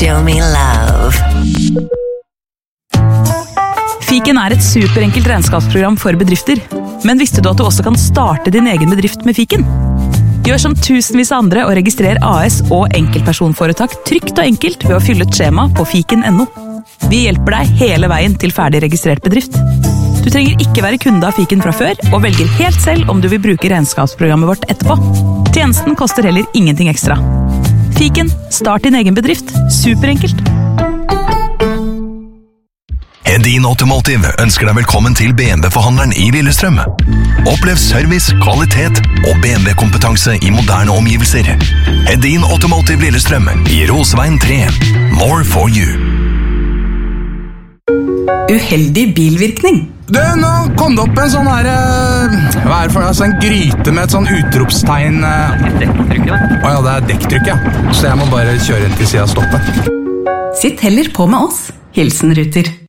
Show me love. Fiken et superenkelt regnskapsprogram for bedrifter. Men visste du at du også kan starte din egen bedrift med Fiken? Gjør som tusenvis av andre og registrer AS og enkeltpersonforetak trygt og enkelt ved å fylle et skjema på fiken.no. Vi hjelper deg hele veien til ferdig registrert bedrift. Du trenger ikke være kunde av Fiken fra før, og velger helt selv om du vil bruke regnskapsprogrammet vårt etterpå. Tjenesten koster heller ingenting ekstra. Fiken, start din egen bedrift. Superenkelt. Hedin Automotive ønsker deg velkommen til BMW-forhandleren i Lillestrøm. Opplev service, kvalitet og BMW-kompetanse i moderne omgivelser. Hedin Automotive Lillestrøm i Rosveien 3. More for you. Uheldig bilvirkning. Du, nå kom det opp en sånn her... Hva det for noe? En gryte med et sånn utropstegn... Dekktrykk, ja. Åja, det dekktrykk, ja. Så jeg må bare kjøre inn til siden av stoppet. Sitt heller på med oss. Hilsen Ruter.